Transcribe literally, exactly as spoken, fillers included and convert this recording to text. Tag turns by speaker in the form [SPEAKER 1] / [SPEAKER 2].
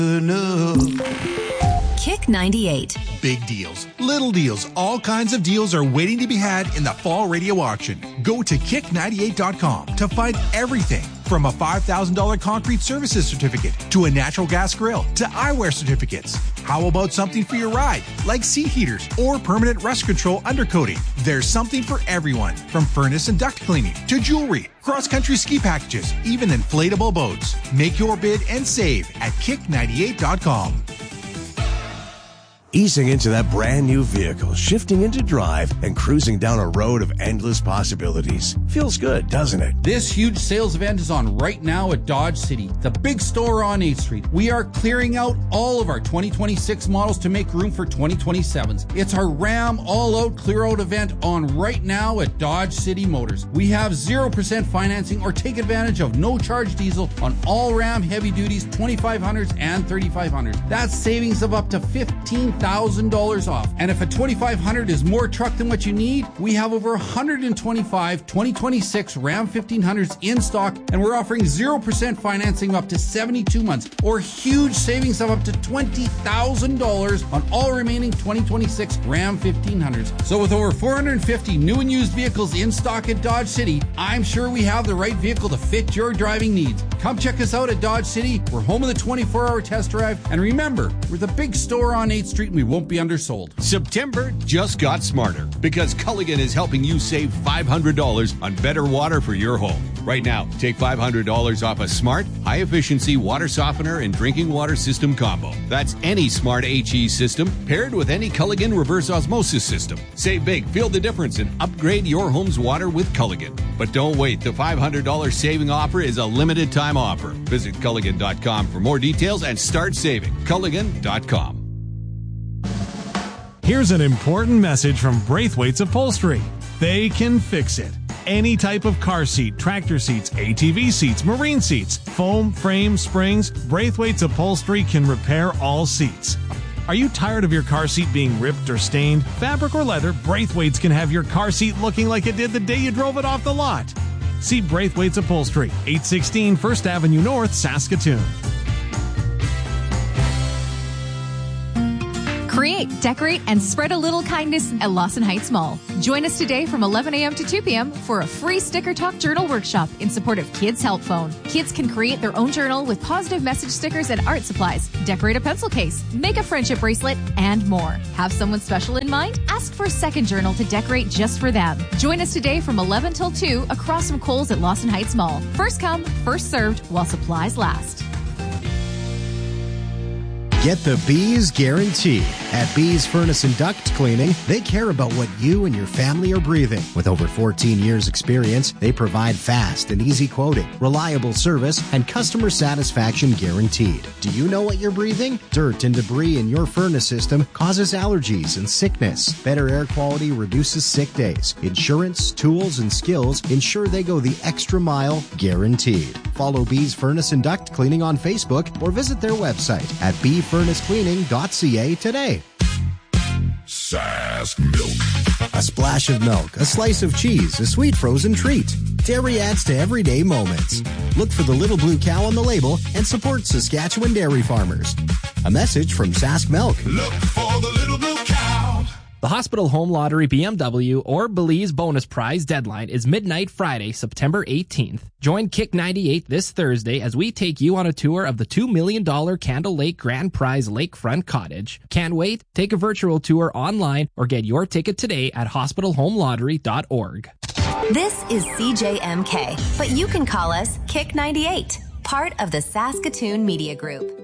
[SPEAKER 1] Kick ninety-eight.
[SPEAKER 2] Big deals, little deals, all kinds of deals are waiting to be had in the fall radio auction. Go to kick ninety-eight dot com to find everything from a five thousand dollars concrete services certificate to a natural gas grill to eyewear certificates. How about something for your ride, like seat heaters or permanent rust control undercoating? There's something for everyone, from furnace and duct cleaning to jewelry, cross-country ski packages, even inflatable boats. Make your bid and save at kick ninety-eight dot com.
[SPEAKER 3] Easing into that brand new vehicle, shifting into drive, and cruising down a road of endless possibilities. Feels good, doesn't it?
[SPEAKER 4] This huge sales event is on right now at Dodge City, the big store on eighth Street. We are clearing out all of our twenty twenty-six models to make room for twenty twenty-sevens. It's our Ram all-out clear-out event on right now at Dodge City Motors. We have zero percent financing or take advantage of no-charge diesel on all Ram heavy duties, twenty-five hundreds and thirty-five hundreds. That's savings of up to fifteen thousand dollars off. And if a twenty-five hundred is more truck than what you need, we have over one hundred twenty-five twenty twenty-six Ram fifteen hundreds in stock, and we're offering zero percent financing of up to seventy-two months, or huge savings of up to twenty thousand dollars on all remaining twenty twenty-six Ram fifteen hundreds. So with over four hundred fifty new and used vehicles in stock at Dodge City, I'm sure we have the right vehicle to fit your driving needs. Come check us out at Dodge City. We're home of the twenty-four hour test drive. And remember, we're the big store on eighth Street and we won't be undersold.
[SPEAKER 5] September just got smarter because Culligan is helping you save five hundred dollars on better water for your home. Right now, take five hundred dollars off a smart, high-efficiency water softener and drinking water system combo. That's any smart H E system paired with any Culligan reverse osmosis system. Save big, feel the difference, and upgrade your home's water with Culligan. But don't wait. The five hundred dollars saving offer is a limited-time offer. Visit Culligan dot com for more details and start saving. Culligan dot com.
[SPEAKER 6] Here's an important message from Braithwaite's Upholstery. They can fix it. Any type of car seat, tractor seats, A T V seats, marine seats, foam, frame, springs, Braithwaite's Upholstery can repair all seats. Are you tired of your car seat being ripped or stained? Fabric or leather, Braithwaite's can have your car seat looking like it did the day you drove it off the lot. See Braithwaite's Upholstery, eight sixteen First Avenue North, Saskatoon.
[SPEAKER 7] Create, decorate, and spread a little kindness at Lawson Heights Mall. Join us today from eleven a.m. to two p.m. for a free Sticker Talk Journal workshop in support of Kids Help Phone. Kids can create their own journal with positive message stickers and art supplies, decorate a pencil case, make a friendship bracelet, and more. Have someone special in mind? Ask for a second journal to decorate just for them. Join us today from eleven till two across from Kohl's at Lawson Heights Mall. First come, first served while supplies last.
[SPEAKER 8] Get the Bees guarantee. At Bees Furnace and Duct Cleaning, they care about what you and your family are breathing. With over fourteen years experience, they provide fast and easy quoting, reliable service, and customer satisfaction guaranteed. Do you know what you're breathing? Dirt and debris in your furnace system causes allergies and sickness. Better air quality reduces sick days. Insurance, tools, and skills ensure they go the extra mile, guaranteed. Follow Bees Furnace and Duct Cleaning on Facebook or visit their website at bee furnace cleaning dot c a today.
[SPEAKER 9] Sask Milk.
[SPEAKER 8] A splash of milk, a slice of cheese, a sweet frozen treat. Dairy adds to everyday moments. Look for the little blue cow on the label and support Saskatchewan dairy farmers. A message from Sask Milk.
[SPEAKER 9] Look for the little blue cow.
[SPEAKER 10] The Hospital Home Lottery B M W or Belize bonus prize deadline is midnight Friday, September eighteenth. Join Kick ninety-eight this Thursday as we take you on a tour of the two million dollars Candle Lake Grand Prize Lakefront Cottage. Can't wait? Take a virtual tour online or get your ticket today at hospital home lottery dot org.
[SPEAKER 1] This is C J M K, but you can call us Kick ninety-eight, part of the Saskatoon Media Group.